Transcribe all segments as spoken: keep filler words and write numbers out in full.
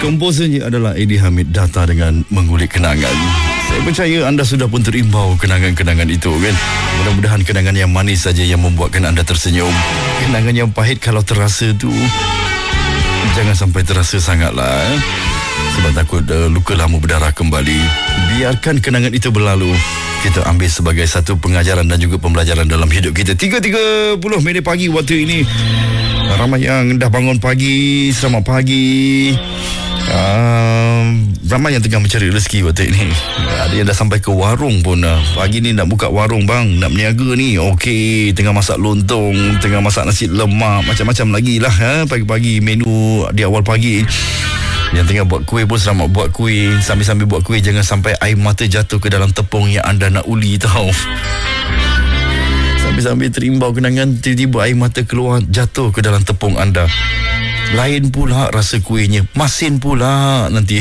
Komposernya adalah Eddie Hamid, Data dengan Mengulik Kenangan. Saya percaya anda sudah pun terimbau kenangan-kenangan itu kan. Mudah-mudahan kenangan yang manis saja yang membuatkan anda tersenyum. Kenangan yang pahit kalau terasa tu jangan sampai terasa sangatlah eh? Sebab takut uh, luka lama berdarah kembali. Biarkan kenangan itu berlalu. Kita ambil sebagai satu pengajaran dan juga pembelajaran dalam hidup kita. tiga tiga puluh minit pagi waktu ini. Ramai yang dah bangun pagi. Selamat pagi. Uh, ramai yang tengah mencari rezeki waktu ini. Ada yang dah sampai ke warung pun. uh, Pagi ni nak buka warung bang, nak berniaga ni. Okey, tengah masak lontong, tengah masak nasi lemak, macam-macam lagi lah eh? Pagi-pagi menu di awal pagi. Yang tengah buat kuih pun selamat buat kuih. Sambil-sambil buat kuih, jangan sampai air mata jatuh ke dalam tepung yang anda nak uli tau. Sambil-sambil terimbau kenangan, tiba-tiba air mata keluar jatuh ke dalam tepung anda. Lain pula rasa kuihnya, masin pula nanti.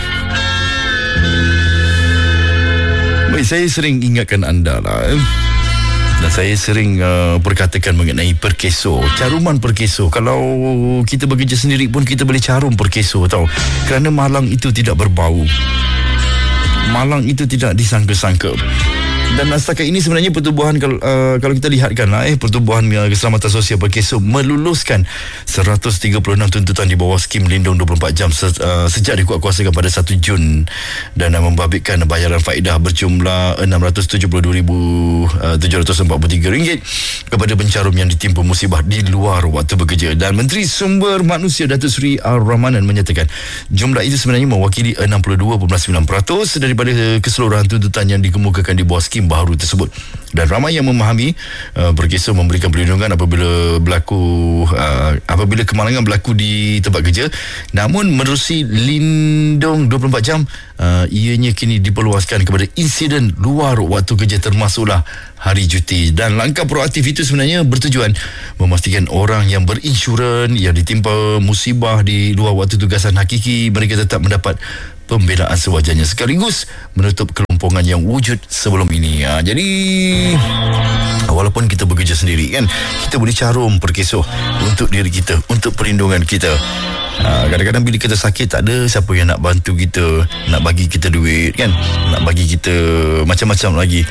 Baik, saya sering ingatkan anda lah eh. Dan saya sering uh, perkatakan mengenai perkeso, caruman perkeso. Kalau kita bekerja sendiri pun kita boleh carum perkeso tau. Kerana malang itu tidak berbau, malang itu tidak disangka-sangka. Dan setakat ini sebenarnya pertubuhan kalau uh, kalau kita lihatkan lah, eh pertubuhan uh, keselamatan sosial perkeso meluluskan seratus tiga puluh enam tuntutan di bawah skim lindung dua puluh empat jam se, uh, sejak dikuatkuasakan pada satu Jun dan uh, membabitkan bayaran faedah berjumlah enam ratus tujuh puluh dua ribu tujuh ratus empat puluh tiga ringgit kepada pencarum yang ditimpa musibah di luar waktu bekerja. Dan Menteri Sumber Manusia Datuk Seri Ar-Rahmanan menyatakan jumlah itu sebenarnya mewakili enam puluh dua perpuluhan sembilan peratus daripada keseluruhan tuntutan yang dikemukakan di bawah skim baru tersebut. Dan ramai yang memahami uh, perkeso memberikan perlindungan apabila berlaku uh, apabila kemalangan berlaku di tempat kerja. Namun menerusi lindung dua puluh empat jam, uh, ianya kini diperluaskan kepada insiden luar waktu kerja, termasuklah hari cuti. Dan langkah proaktif itu sebenarnya bertujuan memastikan orang yang berinsurans yang ditimpa musibah di luar waktu tugasan hakiki, mereka tetap mendapat pembelaan sewajarnya, sekaligus menutup kelompongan yang wujud sebelum ini. Ha, jadi walaupun kita bekerja sendiri kan, kita boleh carum perkeso untuk diri kita, untuk perlindungan kita. Ha, kadang-kadang bila kita sakit, tak ada siapa yang nak bantu kita, nak bagi kita duit kan, nak bagi kita macam-macam lagi.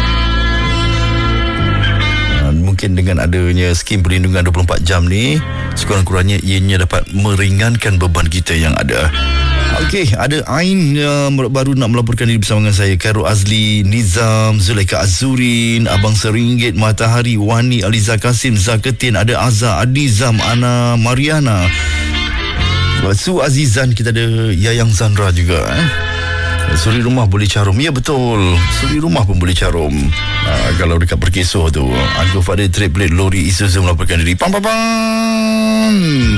Ha, mungkin dengan adanya skim perlindungan dua puluh empat jam ni, sekurang-kurangnya ianya dapat meringankan beban kita yang ada. Okey, ada Ain uh, baru nak melaporkan diri bersama dengan saya. Khairul Azli, Nizam, Zulaika Azurin, Abang Seringgit, Matahari, Wani, Aliza Kasim, Zaketin, ada Azza, Adizam, Ana Mariana, Su Azizan, kita ada Yayang Zandra juga eh. Suri rumah boleh carum. Ya betul, suri rumah pun boleh carum. uh, Kalau dekat perkeso tu, Uncle Fadil trade plate lori Isuzu melaporkan diri. Pam pam pam.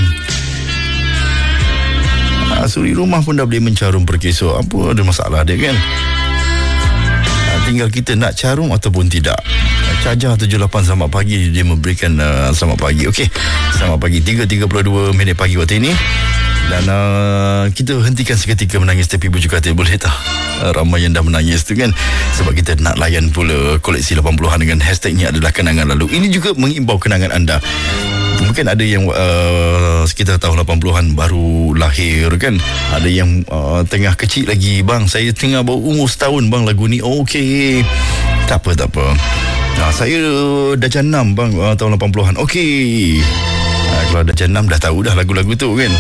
Suri rumah pun dah boleh mencarum perkeso. Apa ada masalah dia kan? Tinggal kita nak carum ataupun tidak. Cajah tujuh lapan selamat pagi, dia memberikan uh, selamat pagi. Okey, selamat pagi, tiga tiga puluh dua minit pagi waktu ini. Dan uh, kita hentikan seketika menangis tepi bujur katil, boleh tak? Uh, ramai yang dah menangis tu kan. Sebab kita nak layan pula koleksi lapan puluhan dengan hashtagnya adalah kenangan lalu. Ini juga mengimbau kenangan anda. Mungkin ada yang uh, sekitar tahun lapan puluhan baru lahir kan. Ada yang uh, tengah kecil lagi. Bang, saya tengah baru umur setahun bang, lagu ni okey. Tak apa, tak apa. Nah, saya darjah enam bang, uh, tahun lapan puluhan. Okey. Uh, kalau darjah enam dah tahu dah lagu-lagu tu kan.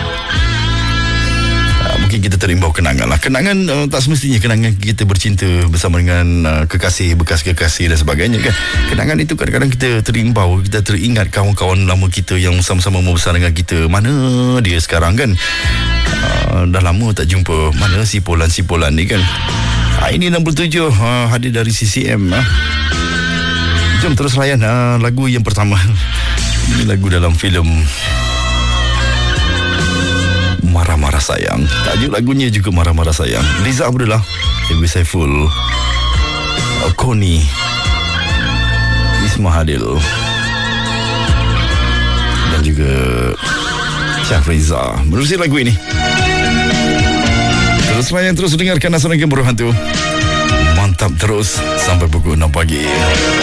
Mungkin kita terimbau kenangan lah. Kenangan uh, tak semestinya kenangan kita bercinta bersama dengan uh, kekasih, bekas kekasih dan sebagainya kan. Kenangan itu kadang-kadang kita terimbau, kita teringat kawan-kawan lama kita yang sama-sama membesar dengan kita. Mana dia sekarang kan? Uh, dah lama tak jumpa. Mana si Polan-si Polan ni kan? Uh, ini enam puluh tujuh uh, hadir dari C C M. Uh. Jom terus layan uh, lagu yang pertama. Ini lagu dalam filem Marah-Marah Sayang. Tajuk lagunya juga Marah-Marah Sayang. Liza Abdullah, Ibu Saiful, Koni, Isma Hadil dan juga Syafriza menerusi lagu ini. Terus layan, terus dengarkan Asal Negeri Berhantu. Mantap terus sampai pukul enam pagi.